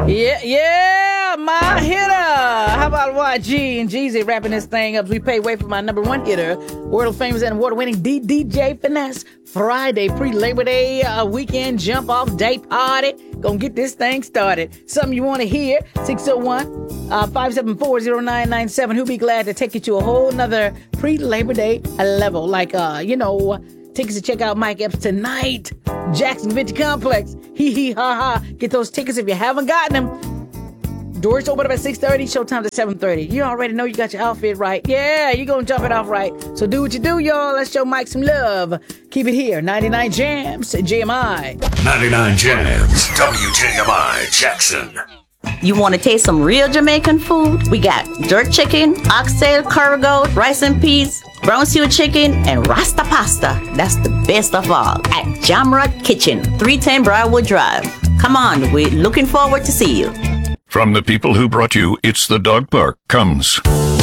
Yeah, my hitter. How about YG and Jeezy wrapping this thing up as we pay way for my number one hitter, world famous and award-winning DJ Finesse. Friday, pre-Labor Day weekend jump-off day party. Gonna get this thing started. Something you want to hear, 601-574-0997. Who'll be glad to take you to a whole nother pre-Labor Day level. Like, tickets to check out Mike Epps tonight. Jackson Vintage Complex. Hee ha ha. Get those tickets if you haven't gotten them. Doors open up at 6:30, showtime at 7:30. You already know you got your outfit right. Yeah, you're going to jump it off right. So do what you do, y'all. Let's show Mike some love. Keep it here. 99 Jams, JMI. 99 Jams, WJMI, Jackson. You want to taste some real Jamaican food? We got jerk chicken, oxtail, curry goat, rice and peas, brown stew chicken, and Rasta pasta. That's the best of all at Jamrod Kitchen, 310 Briarwood Drive. Come on, we're looking forward to see you. From the people who brought you It's the Dog Park comes